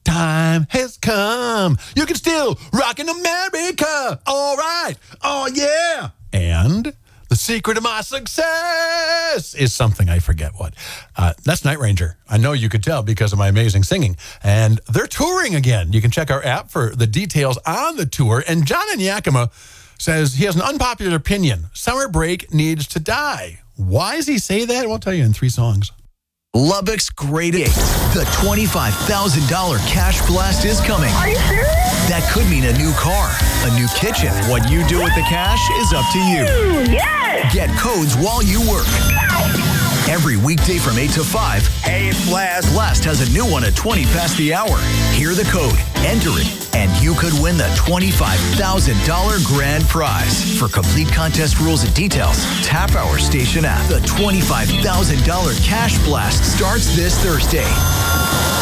time has come. You can still rock in America. All right. Oh, yeah. And the secret of my success is something I forget what. That's Night Ranger. I know you could tell because of my amazing singing. And they're touring again. You can check our app for the details on the tour. And John in Yakima says he has an unpopular opinion. Summer break needs to die. Why does he say that? We'll tell you in 3 songs. Lubbock's greatest. The $25,000 cash blast is coming. Are you serious? That could mean a new car, a new kitchen. What you do with the cash is up to you. Yes! Get codes while you work. Every weekday from 8 to 5, Hey, it's Blast. Blast has a new one at 20 past the hour. Hear the code, enter it, and you could win the $25,000 grand prize. For complete contest rules and details, tap our station app. The $25,000 cash blast starts this Thursday.